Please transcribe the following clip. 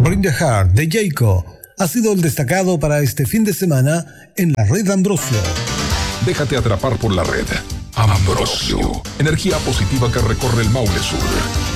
Bring the Heart de Jayco ha sido el destacado para este fin de semana en la red Ambrosio. Déjate atrapar por la red. Ambrosio, energía positiva que recorre el Maule Sur.